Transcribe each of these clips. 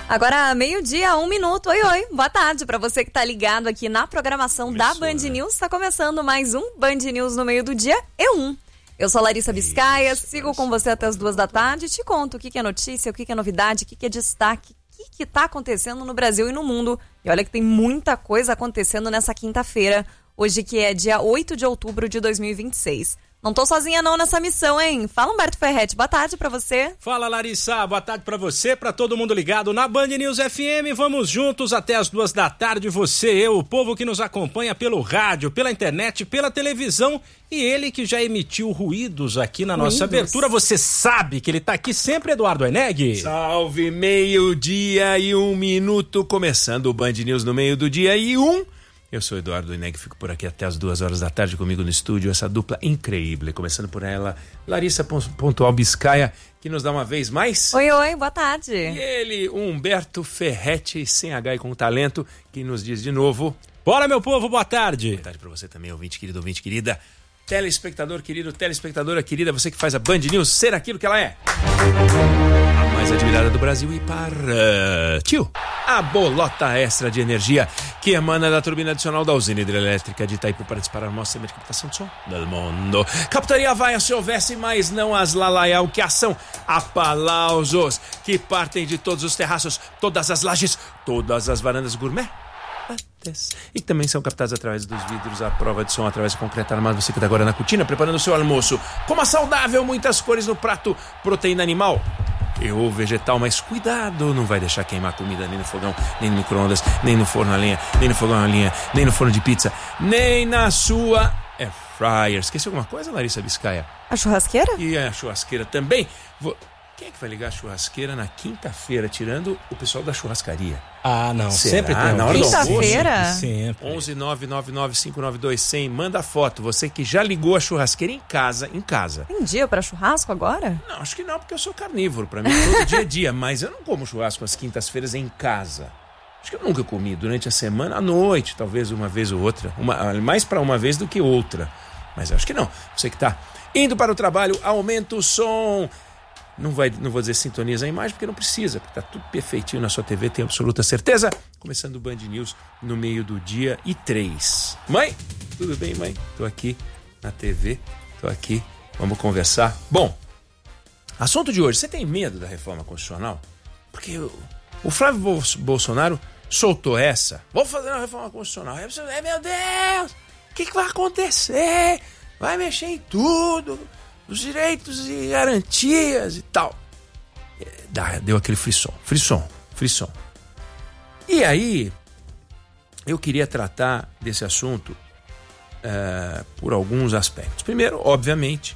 Agora, 12:00, 1 minuto. Oi, boa tarde para você que tá ligado aqui na programação da Band News. Tá começando mais um Band News no meio do dia, E1. Eu sou Larissa Biscaia, sigo com você até as 14h. Te conto o que é notícia, o que é novidade, o que é destaque, o que tá acontecendo no Brasil e no mundo. E olha que tem muita coisa acontecendo nessa quinta-feira, hoje que é dia 8 de outubro de 2026. Não tô sozinha não nessa missão, hein? Fala, Humberto Ferretti, boa tarde pra você. Fala, Larissa, boa tarde pra você, pra todo mundo ligado na Band News FM. Vamos juntos até as 14h, você, eu, o povo que nos acompanha pelo rádio, pela internet, pela televisão e ele que já emitiu ruídos aqui na nossa abertura. Você sabe que ele tá aqui sempre, Eduardo Oeneg. Salve, 12:00 e 1 minuto, começando o Band News no meio do dia e 1. Eu sou Eduardo Oeneg, fico por aqui até as 14h comigo no estúdio, essa dupla incrível, começando por ela, Larissa Pontual Biscaia, que nos dá uma vez mais. Oi, boa tarde. E ele, Humberto Ferretti, sem H e com talento, que nos diz de novo. Bora, meu povo, boa tarde. Boa tarde pra você também, ouvinte querida, telespectador querido, telespectadora querida, você que faz a Band News ser aquilo que ela é. A mais admirada do Brasil e partiu. A bolota extra de energia que emana da turbina adicional da usina hidrelétrica de Itaipu para disparar o maior sistema de captação de som do mundo. Captaria vai se houvesse, mas não as lalaiau, que ação aplausos que partem de todos os terraços, todas as lajes, todas as varandas gourmet. E também são captados através dos vidros à prova de som, através do concreto armado. Você que está agora na cortina, preparando o seu almoço. Coma saudável, muitas cores no prato, proteína animal ou vegetal, mas cuidado, não vai deixar queimar comida nem no fogão, nem no micro-ondas, nem no forno a lenha, nem no fogão a lenha, nem no forno de pizza, nem na sua air fryer. Esqueci alguma coisa, Larissa Biscaia? A churrasqueira? E a churrasqueira também. Quem é que vai ligar a churrasqueira na quinta-feira, tirando o pessoal da churrascaria? Ah, não. Será? Sempre tem. Na hora do almoço? Quinta-feira? Sempre. 11-999-592-100. Manda foto. Você que já ligou a churrasqueira em casa. Tem dia pra churrasco agora? Não, acho que não, porque eu sou carnívoro. Pra mim, todo dia é dia. Mas eu não como churrasco às quintas-feiras em casa. Acho que eu nunca comi durante a semana, à noite, talvez uma vez ou outra. Mais pra uma vez do que outra. Mas acho que não. Você que tá indo para o trabalho, aumenta o som. Não vou dizer sintoniza a imagem, porque não precisa, porque tá tudo perfeitinho na sua TV, tenho absoluta certeza. Começando o Band News no meio do dia e 3. Mãe, tudo bem, mãe? Tô aqui na TV, tô aqui, vamos conversar. Bom, assunto de hoje, você tem medo da reforma constitucional? Porque o Flávio Bolsonaro soltou essa. Vou fazer uma reforma constitucional. Meu Deus, o que vai acontecer? Vai mexer em tudo. Os direitos e garantias e tal. Deu aquele frisson. E aí, eu queria tratar desse assunto por alguns aspectos. Primeiro, obviamente,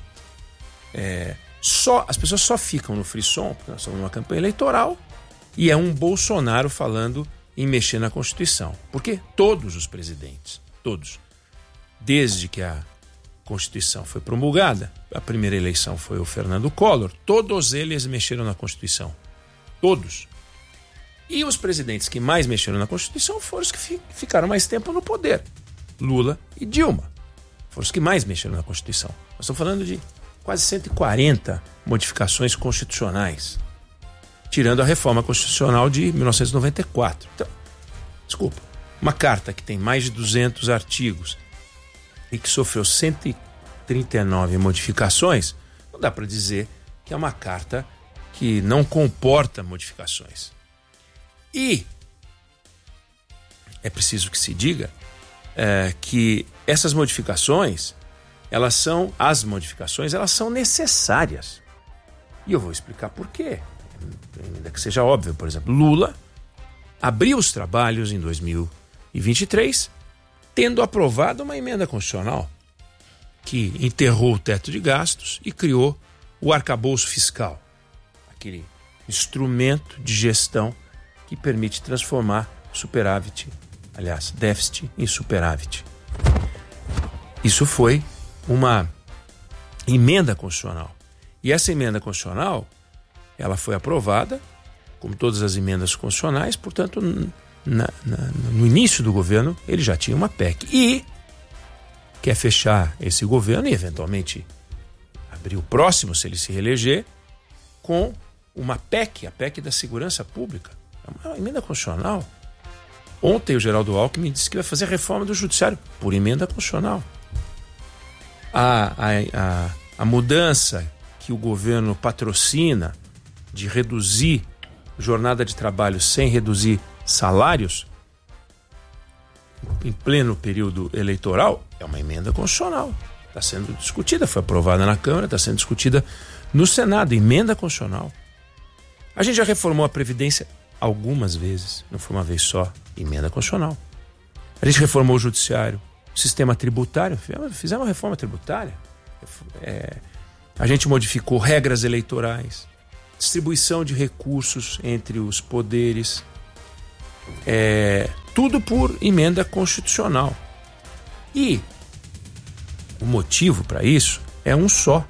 as pessoas só ficam no frisson porque nós estamos numa campanha eleitoral e é um Bolsonaro falando em mexer na Constituição. Porque todos os presidentes, desde que a Constituição foi promulgada, a primeira eleição foi o Fernando Collor, todos eles mexeram na Constituição. Todos. E os presidentes que mais mexeram na Constituição foram os que ficaram mais tempo no poder. Lula e Dilma. Foram os que mais mexeram na Constituição. Nós estamos falando de quase 140 modificações constitucionais, tirando a reforma constitucional de 1994. Então, desculpa, uma carta que tem mais de 200 artigos e que sofreu 139 modificações, não dá para dizer que é uma carta que não comporta modificações. E é preciso que se diga que essas modificações, elas são necessárias. E eu vou explicar por quê. Ainda que seja óbvio, por exemplo, Lula abriu os trabalhos em 2023 tendo aprovado uma emenda constitucional que enterrou o teto de gastos e criou o arcabouço fiscal, aquele instrumento de gestão que permite transformar déficit em superávit. Isso foi uma emenda constitucional. E essa emenda constitucional, ela foi aprovada, como todas as emendas constitucionais, portanto, no início do governo, ele já tinha uma PEC. E quer fechar esse governo e, eventualmente, abrir o próximo, se ele se reeleger, com uma PEC, a PEC da segurança pública. É uma emenda constitucional. Ontem o Geraldo Alckmin disse que vai fazer a reforma do judiciário por emenda constitucional. A mudança que o governo patrocina de reduzir jornada de trabalho sem reduzir salários em pleno período eleitoral é uma emenda constitucional. Está sendo discutida, foi aprovada na Câmara, está sendo discutida no Senado, emenda constitucional. A gente já reformou a Previdência algumas vezes, não foi uma vez só, emenda constitucional. A gente reformou o Judiciário, o sistema tributário, fizemos uma reforma tributária. A gente modificou regras eleitorais, distribuição de recursos entre os poderes, tudo por emenda constitucional. E o motivo para isso é um só.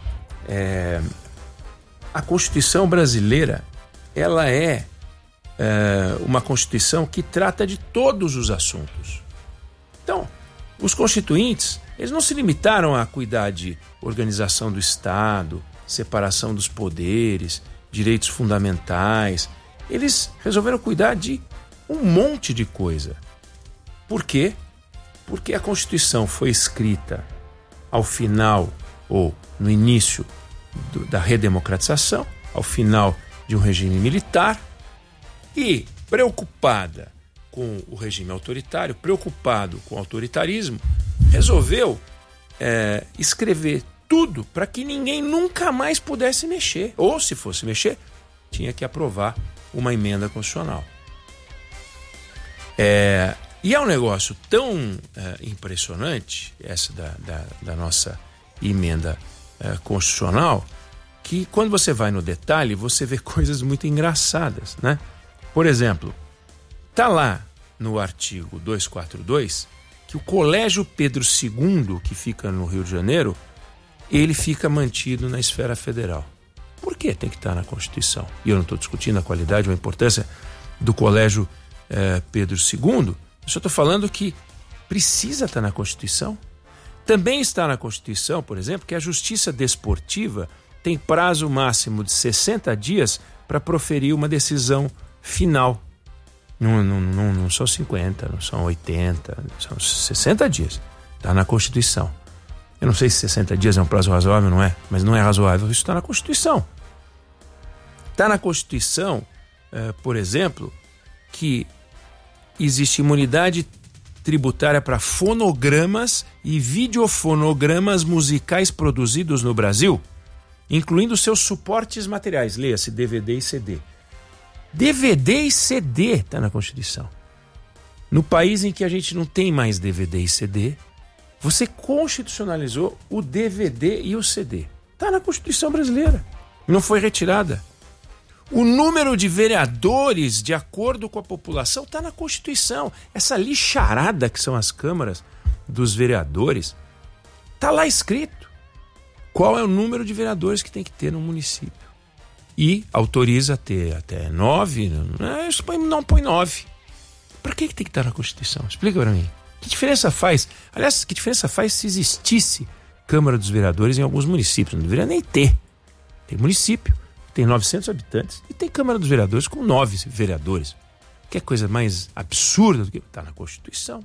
A Constituição brasileira, ela é uma Constituição que trata de todos os assuntos. Então, os constituintes, eles não se limitaram a cuidar de organização do Estado, separação dos poderes, direitos fundamentais. Eles resolveram cuidar de um monte de coisa. Por quê? Porque a Constituição foi escrita ao final ou no início da redemocratização, ao final de um regime militar, e preocupada com o regime autoritário, preocupado com o autoritarismo, resolveu escrever tudo para que ninguém nunca mais pudesse mexer. Ou, se fosse mexer, tinha que aprovar uma emenda constitucional. E é um negócio tão impressionante, essa da nossa emenda constitucional, que quando você vai no detalhe, você vê coisas muito engraçadas, né? Por exemplo, está lá no artigo 242 que o Colégio Pedro II, que fica no Rio de Janeiro, ele fica mantido na esfera federal. Por que tem que estar na Constituição? E eu não estou discutindo a qualidade ou a importância do Colégio Pedro II, eu só estou falando que precisa estar na Constituição. Também está na Constituição, por exemplo, que a Justiça Desportiva tem prazo máximo de 60 dias para proferir uma decisão final. Não são 50, não são 80, são 60 dias. Está na Constituição. Eu não sei se 60 dias é um prazo razoável, não é? Mas não é razoável, isso está na Constituição. Está na Constituição, por exemplo, que existe imunidade tributária para fonogramas e videofonogramas musicais produzidos no Brasil, incluindo seus suportes materiais, leia-se DVD e CD. DVD e CD está na Constituição. No país em que a gente não tem mais DVD e CD, você constitucionalizou o DVD e o CD. Está na Constituição brasileira. Não foi retirada. O número de vereadores de acordo com a população está na Constituição. Essa lixarada que são as câmaras dos vereadores, está lá escrito qual é o número de vereadores que tem que ter no município. E autoriza a ter até 9, não põe 9. Para que tem que estar na Constituição? Explica para mim. Que diferença faz? Aliás, que diferença faz se existisse Câmara dos Vereadores em alguns municípios? Não deveria nem ter. Tem município, tem 900 habitantes e tem Câmara dos Vereadores com 9 vereadores. Que é coisa mais absurda do que está na Constituição.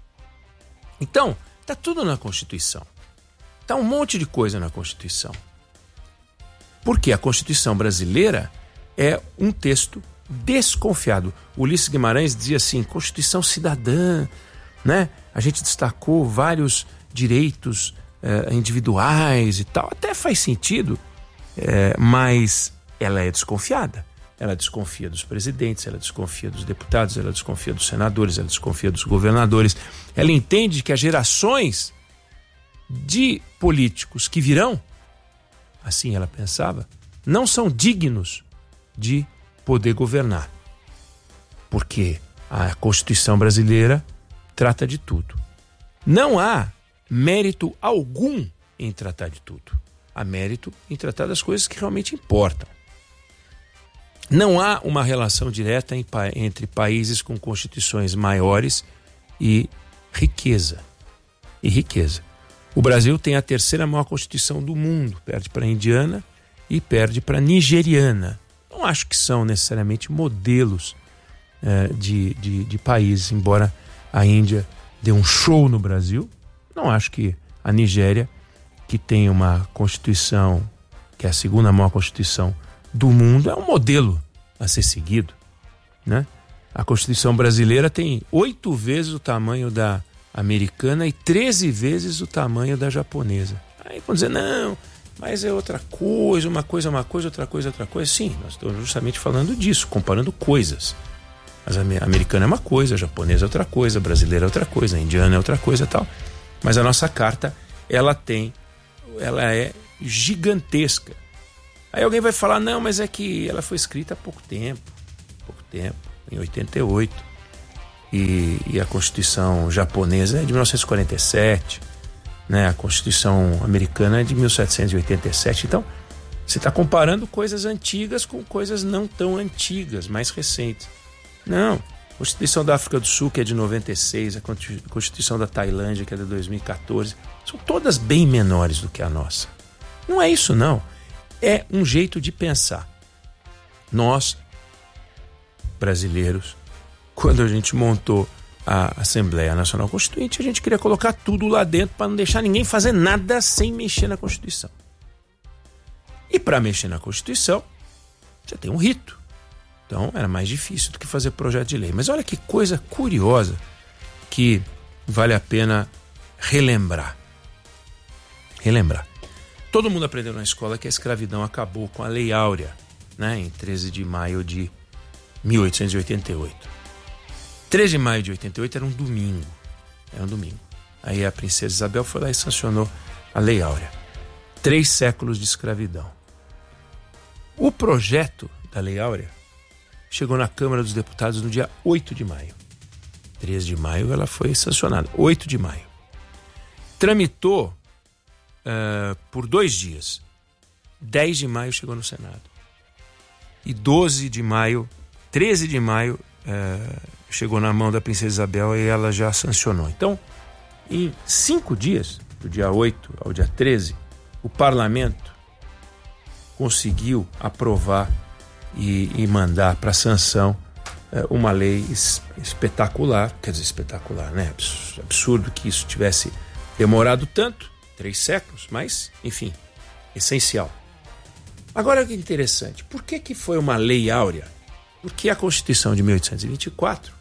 Então, está tudo na Constituição. Está um monte de coisa na Constituição. Porque a Constituição brasileira é um texto desconfiado. Ulisses Guimarães dizia assim, Constituição cidadã, né? A gente destacou vários direitos individuais e tal. Até faz sentido, mas ela é desconfiada. Ela desconfia dos presidentes, ela desconfia dos deputados, ela desconfia dos senadores, ela desconfia dos governadores. Ela entende que as gerações de políticos que virão, assim ela pensava, não são dignos de poder governar. Porque a Constituição brasileira trata de tudo. Não há mérito algum em tratar de tudo. Há mérito em tratar das coisas que realmente importam. Não há uma relação direta entre países com constituições maiores e riqueza. O Brasil tem a terceira maior constituição do mundo, perde para a indiana e perde para a nigeriana. Não acho que são necessariamente modelos de países, embora a Índia dê um show no Brasil. Não acho que a Nigéria, que tem uma constituição, que é a segunda maior constituição do mundo, é um modelo a ser seguido, né? A Constituição brasileira tem 8 vezes o tamanho da americana e 13 vezes o tamanho da japonesa. Aí vão dizer, não, mas é outra coisa, uma coisa é uma coisa, outra coisa é outra coisa. Sim, nós estamos justamente falando disso, comparando coisas. Mas a americana é uma coisa, a japonesa é outra coisa, a brasileira é outra coisa, a indiana é outra coisa e tal. Mas a nossa carta, ela é gigantesca. Aí alguém vai falar, não, mas é que ela foi escrita há pouco tempo, em 88. E a Constituição japonesa é de 1947, né? A Constituição americana é de 1787. Então, você está comparando coisas antigas com coisas não tão antigas, mais recentes. Não, a Constituição da África do Sul, que é de 96, a Constituição da Tailândia, que é de 2014, são todas bem menores do que a nossa. Não é isso, não. É um jeito de pensar. Nós, brasileiros, quando a gente montou a Assembleia Nacional Constituinte, a gente queria colocar tudo lá dentro para não deixar ninguém fazer nada sem mexer na Constituição. E para mexer na Constituição, você tem um rito. Então era mais difícil do que fazer projeto de lei. Mas olha que coisa curiosa que vale a pena relembrar. Todo mundo aprendeu na escola que a escravidão acabou com a Lei Áurea, né, em 13 de maio de 1888. 13 de maio de 88 era um domingo. Aí a princesa Isabel foi lá e sancionou a Lei Áurea. 3 séculos de escravidão. O projeto da Lei Áurea chegou na Câmara dos Deputados no dia 8 de maio. 13 de maio ela foi sancionada. 8 de maio. Tramitou por 2 dias. 10 de maio chegou no Senado. E 13 de maio, chegou na mão da princesa Isabel e ela já sancionou. Então, em 5 dias, do dia 8 ao dia 13, o parlamento conseguiu aprovar e mandar para sanção uma lei espetacular. Quer dizer, espetacular, né? Absurdo que isso tivesse demorado tanto, 3 séculos, mas, enfim, essencial. Agora, o que é interessante, por que foi uma Lei Áurea? Porque a Constituição de 1824,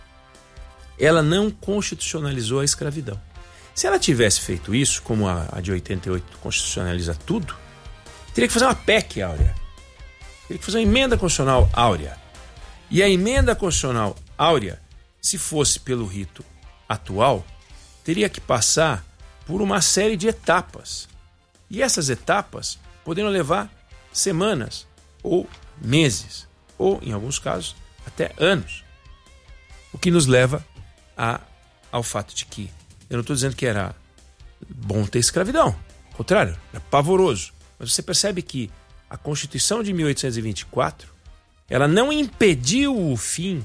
ela não constitucionalizou a escravidão. Se ela tivesse feito isso, como a de 88 constitucionaliza tudo, teria que fazer uma PEC áurea. Teria que fazer uma emenda constitucional áurea. E a emenda constitucional áurea, se fosse pelo rito atual, teria que passar por uma série de etapas. E essas etapas poderiam levar semanas ou meses, ou, em alguns casos, até anos. O que nos leva ao fato de que, eu não estou dizendo que era bom ter escravidão, ao contrário, era pavoroso. Mas você percebe que a Constituição de 1824, ela não impediu o fim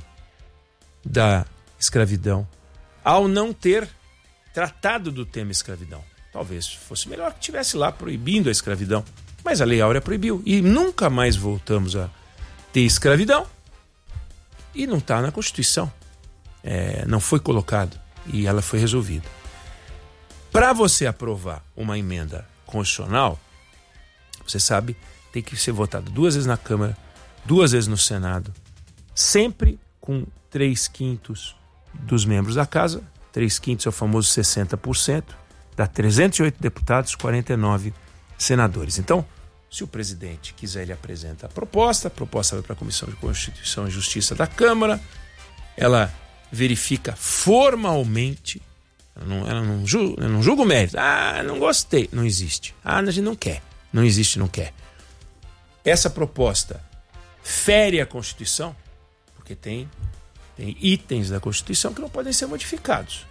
da escravidão ao não ter tratado do tema escravidão. Talvez fosse melhor que tivesse lá proibindo a escravidão, mas a Lei Áurea proibiu e nunca mais voltamos a ter escravidão e não está na Constituição. Não foi colocado e ela foi resolvida. Para você aprovar uma emenda constitucional, você sabe, tem que ser votado 2 vezes na Câmara, 2 vezes no Senado, sempre com 3/5 dos membros da Casa. 3/5 é o famoso 60%, dá 308 deputados, 49 senadores. Então, se o presidente quiser, ele apresenta a proposta vai para a Comissão de Constituição e Justiça da Câmara, ela verifica formalmente, ela não julga o mérito. Não gostei, não existe. A gente não quer, não existe, não quer. Essa proposta fere a Constituição, porque tem itens da Constituição que não podem ser modificados.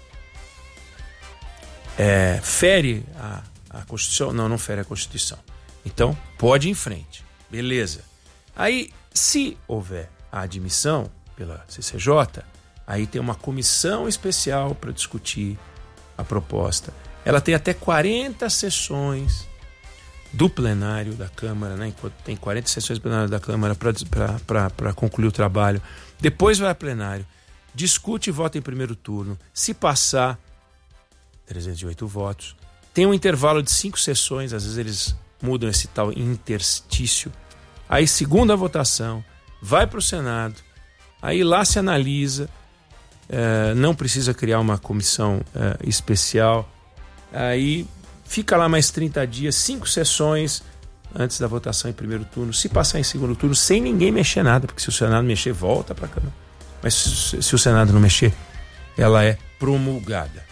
Fere a Constituição? Não fere a Constituição. Então, pode ir em frente. Beleza. Aí, se houver a admissão pela CCJ, aí tem uma comissão especial para discutir a proposta. Ela tem até 40 sessões do plenário da Câmara, né? Enquanto tem 40 sessões plenárias da Câmara para concluir o trabalho. Depois vai a plenário, discute e vota em primeiro turno. Se passar, 308 votos. Tem um intervalo de 5 sessões, às vezes eles mudam esse tal interstício. Aí, segunda votação, vai para o Senado, aí lá se analisa, não precisa criar uma comissão especial, aí fica lá mais 30 dias, 5 sessões antes da votação em primeiro turno. Se passar em segundo turno, sem ninguém mexer nada, porque se o Senado mexer, volta para a Câmara. Mas se o Senado não mexer, ela é promulgada.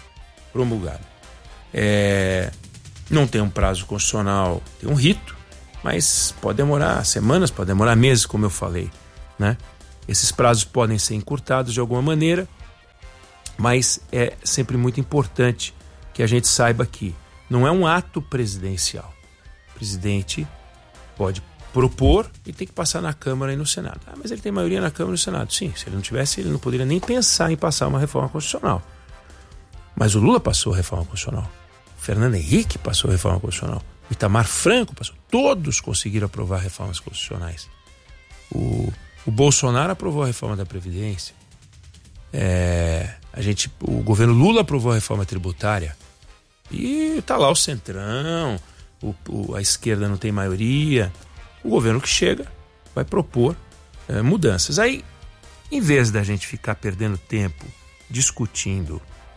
Não tem um prazo constitucional, tem um rito, mas pode demorar semanas, pode demorar meses, como eu falei, né? Esses prazos podem ser encurtados de alguma maneira, mas é sempre muito importante que a gente saiba que não é um ato presidencial. O presidente pode propor e tem que passar na Câmara e no Senado. Mas ele tem maioria na Câmara e no Senado. Sim, se ele não tivesse, ele não poderia nem pensar em passar uma reforma constitucional. Mas o Lula passou a reforma constitucional. O Fernando Henrique passou a reforma constitucional. O Itamar Franco passou. Todos conseguiram aprovar reformas constitucionais. O Bolsonaro aprovou a reforma da Previdência. O governo Lula aprovou a reforma tributária. E está lá o Centrão, a esquerda não tem maioria. O governo que chega vai propor mudanças. Aí, em vez da gente ficar perdendo tempo discutindo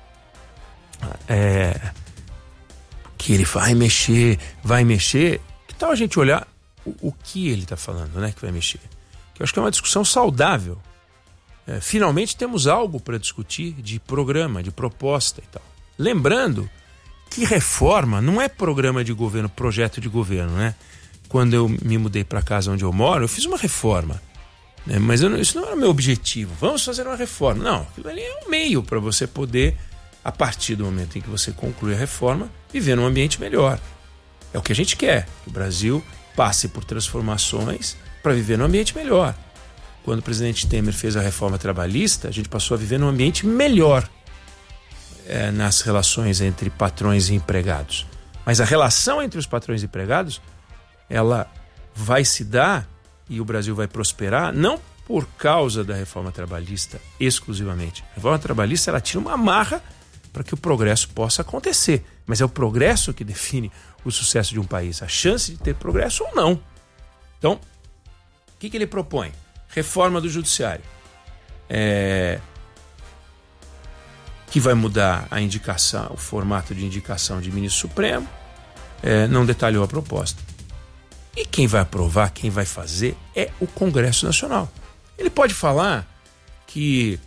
que ele vai mexer, que tal a gente olhar o que ele está falando, né, que vai mexer? Que eu acho que é uma discussão saudável. Finalmente temos algo para discutir de programa, de proposta e tal. Lembrando que reforma não é programa de governo, projeto de governo, né? Quando eu me mudei para casa onde eu moro, eu fiz uma reforma, né? Mas isso não era o meu objetivo. Vamos fazer uma reforma. Não, aquilo ali é um meio para você poder, a partir do momento em que você conclui a reforma, viver num ambiente melhor. É o que a gente quer, que o Brasil passe por transformações para viver num ambiente melhor. Quando o presidente Temer fez a reforma trabalhista, a gente passou a viver num ambiente melhor nas relações entre patrões e empregados. Mas a relação entre os patrões e empregados, ela vai se dar e o Brasil vai prosperar não por causa da reforma trabalhista exclusivamente. A reforma trabalhista, ela tira uma amarra para que o progresso possa acontecer. Mas é o progresso que define o sucesso de um país, a chance de ter progresso ou não. Então, o que ele propõe? Reforma do judiciário. Que vai mudar a indicação, o formato de indicação de ministro supremo. Não detalhou a proposta. E quem vai aprovar, quem vai fazer é o Congresso Nacional. Ele pode falar que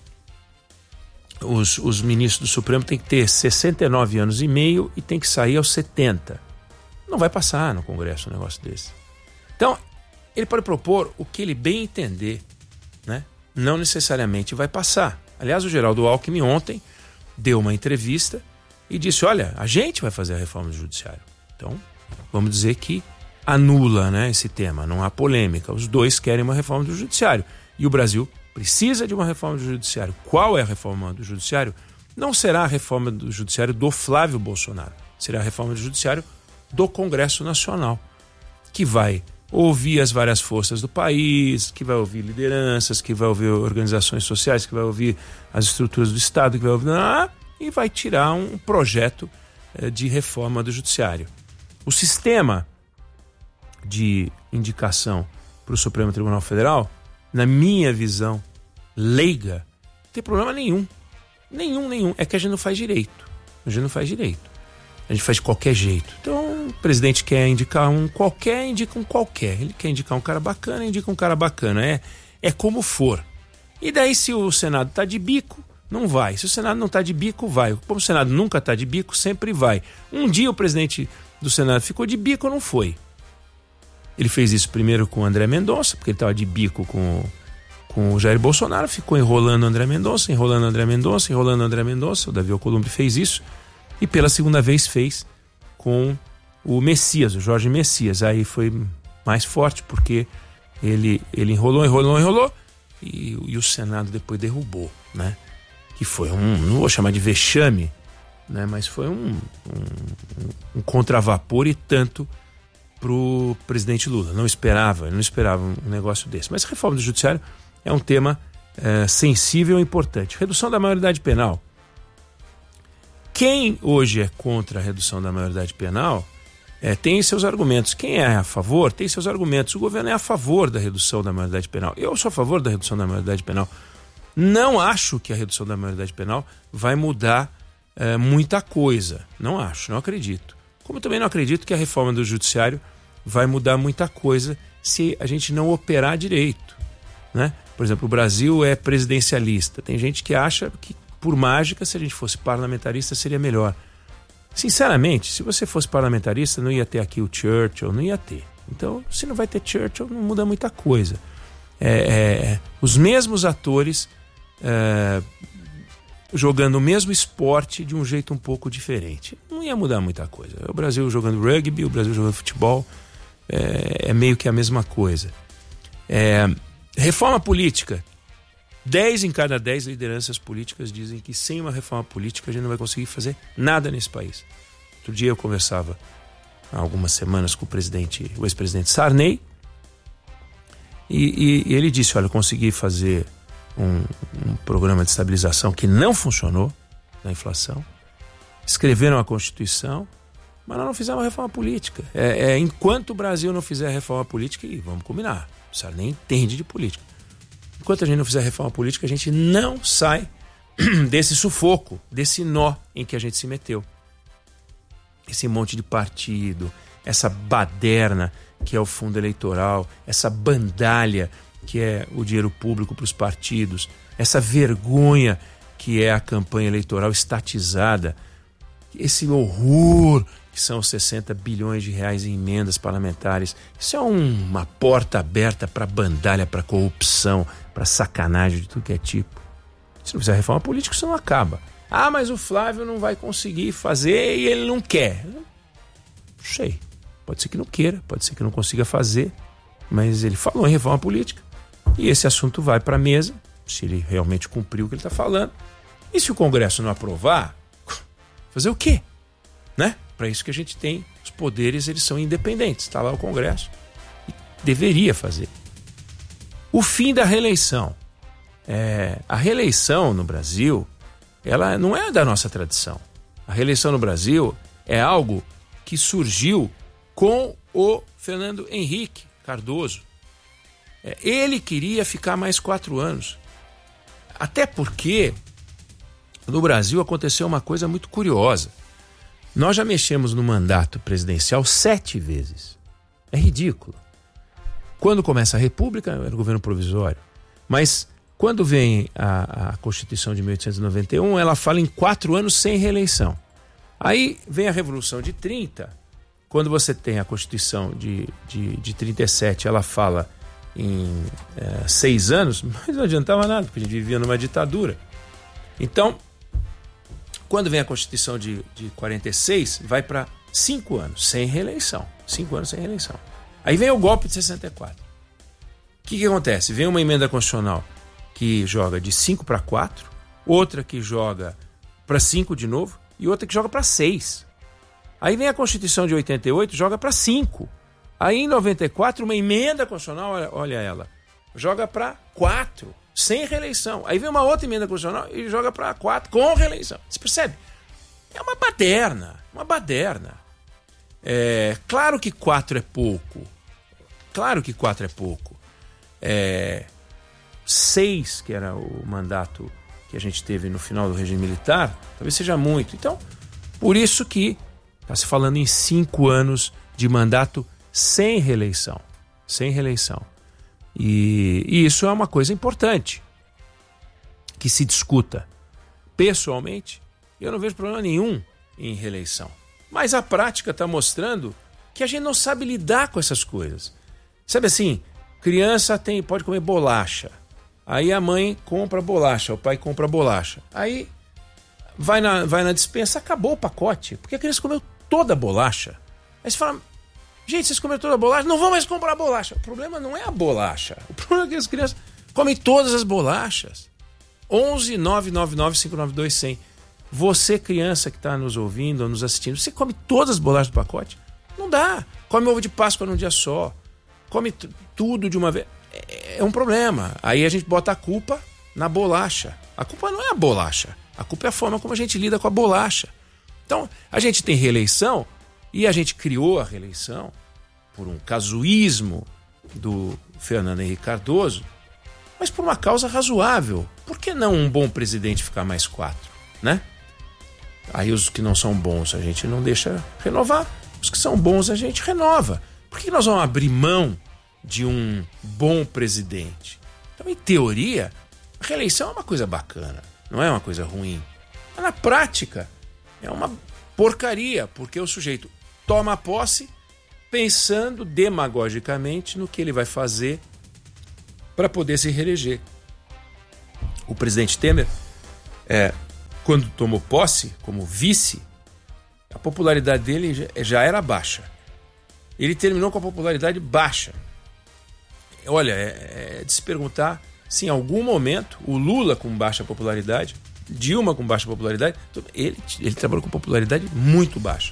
os ministros do Supremo têm que ter 69 anos e meio e tem que sair aos 70. Não vai passar no Congresso um negócio desse. Então, ele pode propor o que ele bem entender, né? Não necessariamente vai passar. Aliás, o Geraldo Alckmin ontem deu uma entrevista e disse, olha, a gente vai fazer a reforma do judiciário. Então, vamos dizer que anula, né, esse tema, não há polêmica. Os dois querem uma reforma do judiciário. E o Brasil precisa de uma reforma do judiciário. Qual é a reforma do judiciário? Não será a reforma do judiciário do Flávio Bolsonaro. Será a reforma do judiciário do Congresso Nacional, que vai ouvir as várias forças do país, que vai ouvir lideranças, que vai ouvir organizações sociais, que vai ouvir as estruturas do Estado, que vai ouvir... e vai tirar um projeto de reforma do judiciário. O sistema de indicação para o Supremo Tribunal Federal, na minha visão leiga, não tem problema nenhum. Nenhum. É que a gente não faz direito. A gente faz de qualquer jeito. Então, o presidente quer indicar um qualquer, indica um qualquer. Ele quer indicar um cara bacana, indica um cara bacana. É como for. E daí, se o Senado está de bico, não vai. Se o Senado não está de bico, vai. Como o Senado nunca está de bico, sempre vai. Um dia o presidente do Senado ficou de bico, não foi. Ele fez isso primeiro com o André Mendonça, porque ele estava de bico com o Jair Bolsonaro, ficou enrolando o André Mendonça. O Davi Alcolumbre fez isso. E pela segunda vez fez com o Messias, o Jorge Messias. Aí foi mais forte, porque ele enrolou e o Senado depois derrubou, né? Que foi não vou chamar de vexame, né? Mas foi um contravapor e tanto pro presidente Lula. Ele não esperava um negócio desse. Mas a reforma do judiciário é um tema sensível e importante. Redução da maioridade penal. Quem hoje é contra a redução da maioridade penal tem seus argumentos. Quem é a favor tem seus argumentos. O governo é a favor da redução da maioridade penal. Eu sou a favor da redução da maioridade penal. Não acho que a redução da maioridade penal vai mudar muita coisa. Não acho, não acredito. Como também não acredito que a reforma do judiciário vai mudar muita coisa se a gente não operar direito, né? Por exemplo, o Brasil é presidencialista. Tem gente que acha que, por mágica, se a gente fosse parlamentarista, seria melhor. Sinceramente, se você fosse parlamentarista, não ia ter aqui o Churchill, não ia ter. Então, se não vai ter Churchill, não muda muita coisa. Os mesmos atores jogando o mesmo esporte de um jeito um pouco diferente. Não ia mudar muita coisa. O Brasil jogando rugby, o Brasil jogando futebol, é meio que a mesma coisa. Reforma política. 10 em cada 10 lideranças políticas dizem que sem uma reforma política a gente não vai conseguir fazer nada nesse país. Outro dia eu conversava há algumas semanas com o ex-presidente Sarney e ele disse, olha, eu consegui fazer um programa de estabilização que não funcionou na inflação, escreveram a Constituição, mas nós não fizemos uma reforma política. Enquanto o Brasil não fizer a reforma política, e vamos combinar, o Sarney entende de política, enquanto a gente não fizer a reforma política, a gente não sai desse sufoco, desse nó em que a gente se meteu. Esse monte de partido, essa baderna que é o fundo eleitoral, essa bandalha que é o dinheiro público para os partidos, essa vergonha que é a campanha eleitoral estatizada, esse horror que são os 60 bilhões de reais em emendas parlamentares. Isso é uma porta aberta para bandalha, para corrupção, para sacanagem de tudo que é tipo. Se não fizer reforma política, isso não acaba. Ah, mas o Flávio não vai conseguir fazer e ele não quer. Não sei. Pode ser que não queira, pode ser que não consiga fazer, mas ele falou em reforma política e esse assunto vai para a mesa, se ele realmente cumpriu o que ele está falando. E se o Congresso não aprovar, fazer o quê? Né? Para isso que a gente tem os poderes, eles são independentes. Está lá o Congresso e deveria fazer. O fim da reeleição. A reeleição no Brasil, ela não é da nossa tradição. A reeleição no Brasil é algo que surgiu com o Fernando Henrique Cardoso. Ele queria ficar mais 4 anos. Até porque no Brasil aconteceu uma coisa muito curiosa. Nós já mexemos no mandato presidencial 7 vezes. É ridículo. Quando começa a República, era o governo provisório. Mas quando vem a Constituição de 1891, ela fala em 4 anos sem reeleição. Aí vem a Revolução de 30, quando você tem a Constituição de 37, ela fala em 6 anos, mas não adiantava nada, porque a gente vivia numa ditadura. Então, quando vem a Constituição de 46, vai para 5 anos sem reeleição. 5 anos sem reeleição. Aí vem o golpe de 64. O que acontece? Vem uma emenda constitucional que joga de 5 para 4, outra que joga para 5 de novo e outra que joga para 6. Aí vem a Constituição de 88, joga para 5. Aí em 94, uma emenda constitucional, olha ela, joga para 4, sem reeleição. Aí vem uma outra emenda constitucional e joga para 4 com reeleição. Você percebe? É uma baderna. Claro que 4 é pouco. 6, que era o mandato que a gente teve no final do regime militar, talvez seja muito. Então, por isso que está se falando em 5 anos de mandato sem reeleição. E isso é uma coisa importante que se discuta. Pessoalmente, eu não vejo problema nenhum em reeleição. Mas a prática está mostrando que a gente não sabe lidar com essas coisas. Sabe assim, criança pode comer bolacha. Aí a mãe compra bolacha, o pai compra bolacha. Aí vai na despensa, acabou o pacote, porque a criança comeu toda a bolacha. Aí você fala, gente, vocês comeram toda a bolacha? Não vão mais comprar bolacha. O problema não é a bolacha. O problema é que as crianças comem todas as bolachas. 11-999-592-100. Você, criança que está nos ouvindo ou nos assistindo, você come todas as bolachas do pacote? Não dá. Come ovo de Páscoa num dia só. Come tudo de uma vez. É um problema. Aí a gente bota a culpa na bolacha. A culpa não é a bolacha. A culpa é a forma como a gente lida com a bolacha. Então, a gente tem reeleição e a gente criou a reeleição por um casuísmo do Fernando Henrique Cardoso, mas por uma causa razoável. Por que não um bom presidente ficar mais 4, né? Aí os que não são bons a gente não deixa renovar. Os que são bons a gente renova. Por que nós vamos abrir mão de um bom presidente? Então, em teoria, a reeleição é uma coisa bacana, não é uma coisa ruim. Mas na prática, é uma porcaria, porque o sujeito toma posse pensando demagogicamente no que ele vai fazer para poder se reeleger. O presidente Temer, quando tomou posse como vice, a popularidade dele já era baixa. Ele terminou com a popularidade baixa. Olha, é de se perguntar se em algum momento o Lula com baixa popularidade, Dilma com baixa popularidade, ele trabalhou com popularidade muito baixa.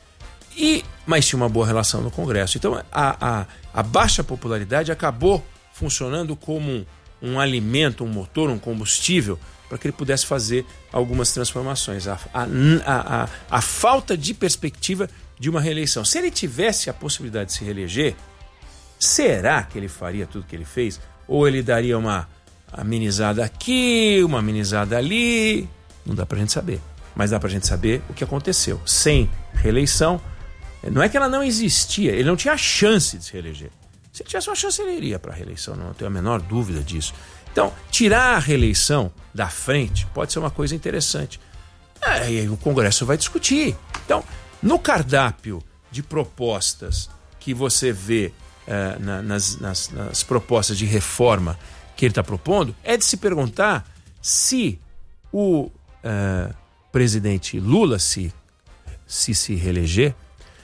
Mas tinha uma boa relação no Congresso. Então a baixa popularidade acabou funcionando como um alimento, um motor, um combustível para que ele pudesse fazer algumas transformações. A falta de perspectiva de uma reeleição. Se ele tivesse a possibilidade de se reeleger, será que ele faria tudo que ele fez? Ou ele daria uma amenizada aqui, uma amenizada ali? Não dá pra gente saber. Mas dá pra gente saber o que aconteceu. Sem reeleição, não é que ela não existia, ele não tinha a chance de se reeleger. Se ele tivesse uma chance, ele iria para a reeleição, não tenho a menor dúvida disso. Então, tirar a reeleição da frente pode ser uma coisa interessante. E aí o Congresso vai discutir. Então, no cardápio de propostas que você vê nas propostas de reforma que ele está propondo, é de se perguntar se o presidente Lula se reeleger,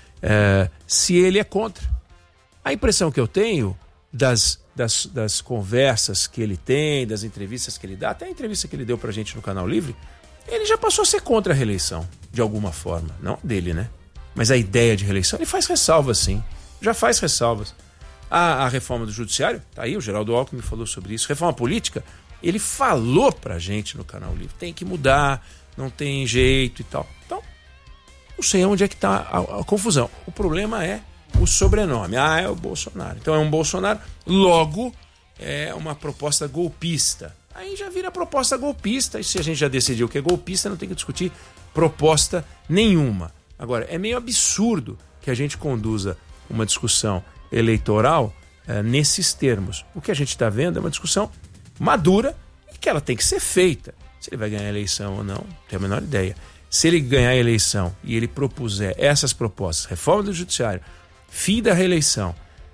se ele é contra. A impressão que eu tenho das conversas que ele tem, das entrevistas que ele dá, até a entrevista que ele deu pra gente no Canal Livre, ele já passou a ser contra a reeleição, de alguma forma. Não dele, né? Mas a ideia de reeleição, ele faz ressalvas, sim. Já faz ressalvas. A reforma do judiciário, tá aí, o Geraldo Alckmin falou sobre isso. Reforma política, ele falou pra gente no Canal Livre. Tem que mudar, não tem jeito e tal. Então, não sei onde é que tá a confusão. O problema é o sobrenome. É o Bolsonaro. Então é um Bolsonaro, logo é uma proposta golpista. Aí já vira proposta golpista, e se a gente já decidiu que é golpista, não tem que discutir proposta nenhuma. Agora, é meio absurdo que a gente conduza uma discussão eleitoral nesses termos. O que a gente está vendo é uma discussão madura e que ela tem que ser feita. Se ele vai ganhar a eleição ou não, não tenho a menor ideia. Se ele ganhar a eleição e ele propuser essas propostas, reforma do judiciário, fim da reeleição,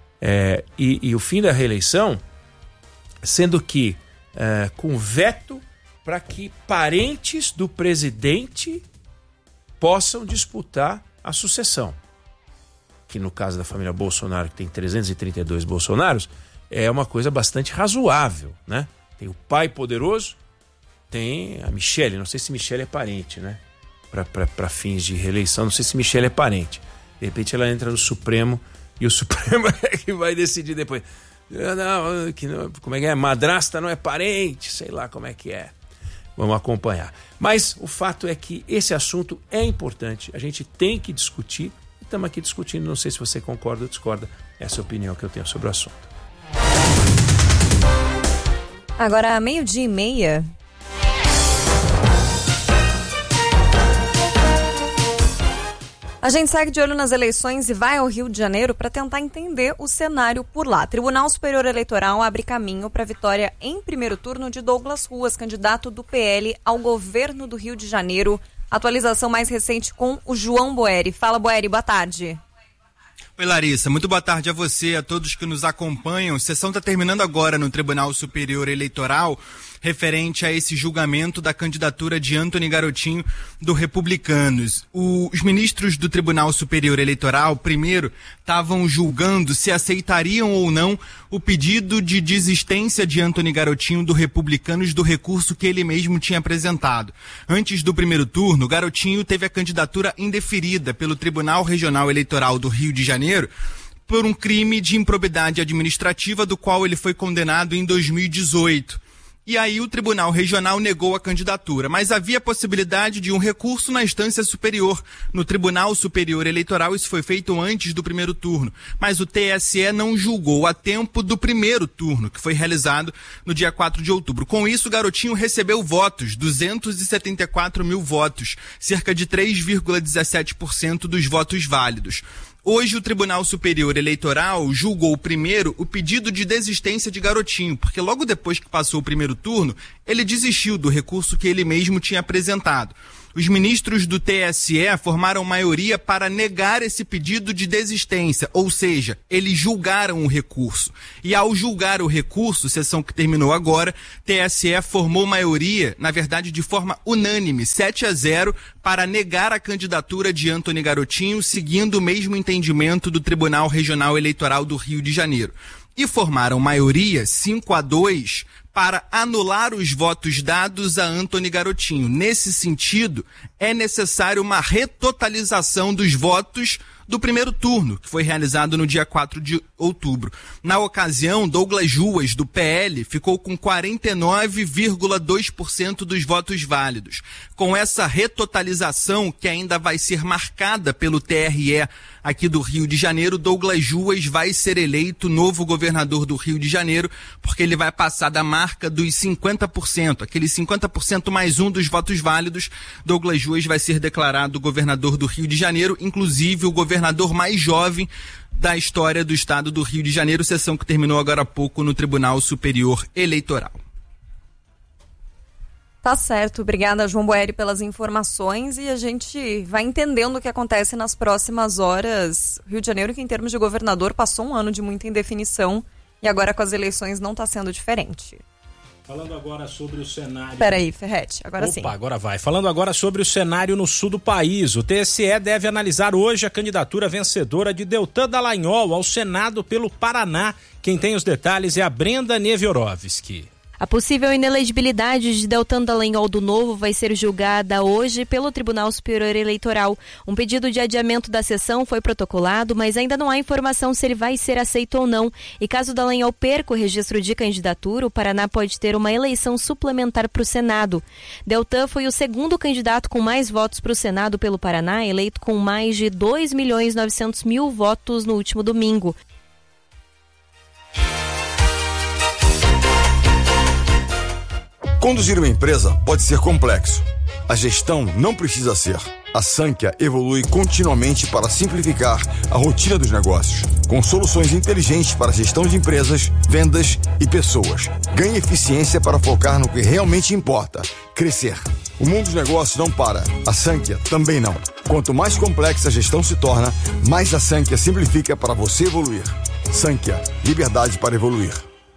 e o fim da reeleição, sendo que com veto para que parentes do presidente possam disputar a sucessão. Que no caso da família Bolsonaro, que tem 332 Bolsonaros, é uma coisa bastante razoável, né? Tem o pai poderoso, tem a Michele, não sei se Michele é parente, né? Para fins de reeleição, não sei se Michele é parente. De repente ela entra no Supremo e o Supremo é que vai decidir depois. Como é que é? Madrasta não é parente, sei lá como é que é. Vamos acompanhar. Mas o fato é que esse assunto é importante, a gente tem que discutir, e estamos aqui discutindo, não sei se você concorda ou discorda, essa é a opinião que eu tenho sobre o assunto. Agora, 12:30. A gente segue de olho nas eleições e vai ao Rio de Janeiro para tentar entender o cenário por lá. Tribunal Superior Eleitoral abre caminho para a vitória em primeiro turno de Douglas Ruas, candidato do PL ao governo do Rio de Janeiro. Atualização mais recente com o João Boeri. Fala, Boeri, boa tarde. Oi, Larissa, muito boa tarde a você, a todos que nos acompanham. A sessão está terminando agora no Tribunal Superior Eleitoral. referente a esse julgamento da candidatura de Antony Garotinho do Republicanos. Os ministros do Tribunal Superior Eleitoral, primeiro, estavam julgando se aceitariam ou não o pedido de desistência de Antony Garotinho do Republicanos do recurso que ele mesmo tinha apresentado. Antes do primeiro turno, Garotinho teve a candidatura indeferida pelo Tribunal Regional Eleitoral do Rio de Janeiro por um crime de improbidade administrativa do qual ele foi condenado em 2018. E aí o Tribunal Regional negou a candidatura, mas havia a possibilidade de um recurso na instância superior. No Tribunal Superior Eleitoral isso foi feito antes do primeiro turno, mas o TSE não julgou a tempo do primeiro turno, que foi realizado no dia 4 de outubro. Com isso, Garotinho recebeu votos, 274 mil votos, cerca de 3,17% dos votos válidos. Hoje o Tribunal Superior Eleitoral julgou primeiro o pedido de desistência de Garotinho, porque logo depois que passou o primeiro turno, ele desistiu do recurso que ele mesmo tinha apresentado. Os ministros do TSE formaram maioria para negar esse pedido de desistência, ou seja, eles julgaram o recurso. E ao julgar o recurso, sessão que terminou agora, TSE formou maioria, na verdade de forma unânime, 7-0, para negar a candidatura de Antony Garotinho, seguindo o mesmo entendimento do Tribunal Regional Eleitoral do Rio de Janeiro. E formaram maioria, 5-2, para anular os votos dados a Antony Garotinho. Nesse sentido, é necessário uma retotalização dos votos do primeiro turno, que foi realizado no dia 4 de outubro. Na ocasião, Douglas Ruas, do PL, ficou com 49,2% dos votos válidos. Com essa retotalização, que ainda vai ser marcada pelo TRE aqui do Rio de Janeiro, Douglas Ruas vai ser eleito novo governador do Rio de Janeiro, porque ele vai passar da marca dos 50%, aqueles 50% mais um dos votos válidos. Douglas Ruas vai ser declarado governador do Rio de Janeiro, inclusive o governador mais jovem da história do estado do Rio de Janeiro, sessão que terminou agora há pouco no Tribunal Superior Eleitoral. Tá certo, obrigada João Boeri pelas informações e a gente vai entendendo o que acontece nas próximas horas. Rio de Janeiro, que em termos de governador passou um ano de muita indefinição e agora com as eleições não está sendo diferente. Falando agora sobre o cenário... Peraí, Ferretti, agora sim. Opa, agora vai. Falando agora sobre o cenário no sul do país, o TSE deve analisar hoje a candidatura vencedora de Deltan Dallagnol ao Senado pelo Paraná. Quem tem os detalhes é a Brenda Neviorovski. A possível inelegibilidade de Deltan Dallagnol do Novo vai ser julgada hoje pelo Tribunal Superior Eleitoral. Um pedido de adiamento da sessão foi protocolado, mas ainda não há informação se ele vai ser aceito ou não. E caso Dallagnol perca o registro de candidatura, o Paraná pode ter uma eleição suplementar para o Senado. Deltan foi o segundo candidato com mais votos para o Senado pelo Paraná, eleito com mais de 2.900.000 votos no último domingo. Conduzir uma empresa pode ser complexo. A gestão não precisa ser. A Sankhya evolui continuamente para simplificar a rotina dos negócios, com soluções inteligentes para a gestão de empresas, vendas e pessoas. Ganhe eficiência para focar no que realmente importa, crescer. O mundo dos negócios não para, a Sankhya também não. Quanto mais complexa a gestão se torna, mais a Sankhya simplifica para você evoluir. Sankhya, liberdade para evoluir.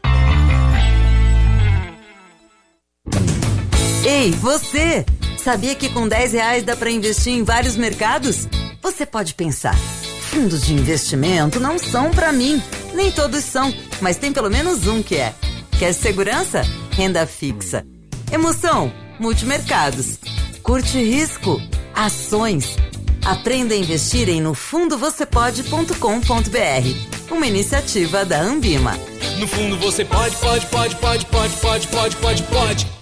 Ei, você! Sabia que com R$10 dá para investir em vários mercados? Você pode pensar, fundos de investimento não são para mim. Nem todos são, mas tem pelo menos um que é. Quer segurança? Renda fixa. Emoção? Multimercados. Curte risco? Ações. Aprenda a investir em nofundovocepode.com.br. Uma iniciativa da Ambima. No fundo você pode.